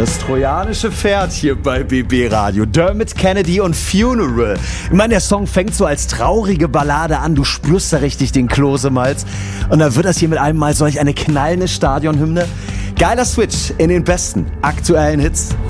Das trojanische Pferd hier bei BB Radio. Dermot Kennedy und Funeral. Ich meine, der Song fängt so als traurige Ballade an. Du spürst da richtig den Klosemalz. Und dann wird das hier mit einem Mal solch eine knallende Stadionhymne. Geiler Switch in den besten aktuellen Hits.